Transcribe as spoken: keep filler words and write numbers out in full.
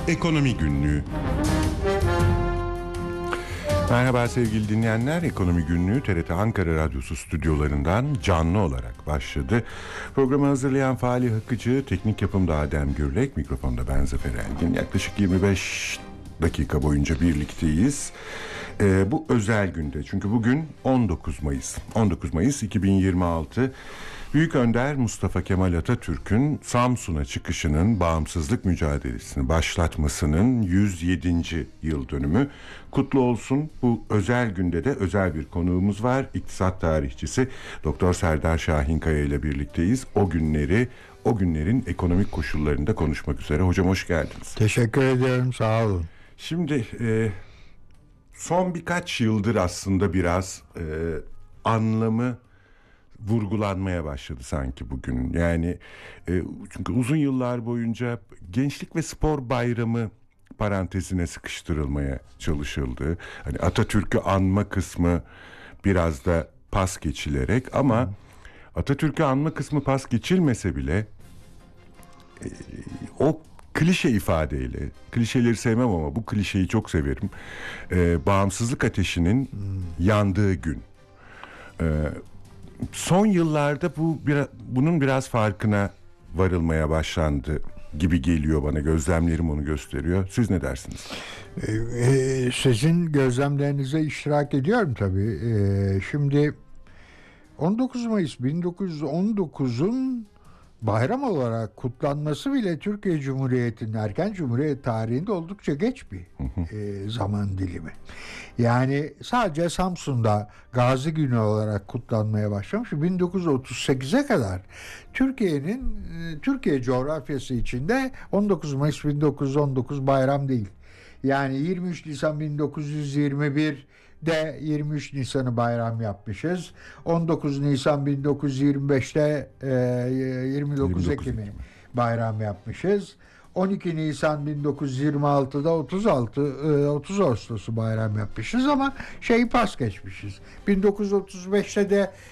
Ekonomi Günlüğü. Merhaba sevgili dinleyenler, Ekonomi Günlüğü T R T Ankara Radyosu stüdyolarından canlı olarak başladı. Programı hazırlayan Fali Hakıcı, teknik yapımda Adem Gürlek, mikrofonda ben Zafer Elgin. Yaklaşık yirmi beş dakika boyunca birlikteyiz. Ee, bu özel günde, çünkü bugün on dokuz Mayıs. on dokuz Mayıs iki bin yirmi altı. Büyük Önder Mustafa Kemal Atatürk'ün Samsun'a çıkışının, bağımsızlık mücadelesini başlatmasının yüz yedinci yıl dönümü. Kutlu olsun. Bu özel günde de özel bir konuğumuz var. İktisat tarihçisi Doktor Serdar Şahinkaya ile birlikteyiz. O günleri, o günlerin ekonomik koşullarında konuşmak üzere. Hocam hoş geldiniz. Teşekkür ederim, sağ olun. Şimdi e, son birkaç yıldır aslında biraz e, anlamı vurgulanmaya başladı sanki bugün. Yani e, çünkü uzun yıllar boyunca Gençlik ve Spor Bayramı parantezine sıkıştırılmaya çalışıldı. Hani Atatürk'ü anma kısmı biraz da pas geçilerek, ama Atatürk'ü anma kısmı pas geçilmese bile e, o klişe ifadeyle, klişeleri sevmem ama bu klişeyi çok severim. E, bağımsızlık ateşinin hmm. yandığı gün. E, Son yıllarda bu biraz, bunun biraz farkına varılmaya başlandı gibi geliyor bana. Gözlemlerim onu gösteriyor. Siz ne dersiniz? Ee, sizin gözlemlerinize iştirak ediyorum tabii. Ee, şimdi on dokuz Mayıs bin dokuz yüz on dokuzun bayram olarak kutlanması bile Türkiye Cumhuriyeti'nin erken Cumhuriyet tarihinde oldukça geç bir e, zaman dilimi. Yani sadece Samsun'da Gazi Günü olarak kutlanmaya başlamış. bin dokuz yüz otuz sekize kadar Türkiye'nin Türkiye coğrafyası içinde on dokuz Mayıs bin dokuz yüz on dokuz bayram değil. Yani yirmi üç Nisan bin dokuz yüz yirmi bir de yirmi üç Nisan'ı bayram yapmışız. on dokuz Nisan bin dokuz yüz yirmi beşte e, yirmi dokuz Ekim'i bayram yapmışız. on iki Nisan bin dokuz yüz yirmi altıda otuz altı otuz Ağustos'u bayram yapmışız, ama şeyi pas geçmişiz. bin dokuz yüz otuz beşte de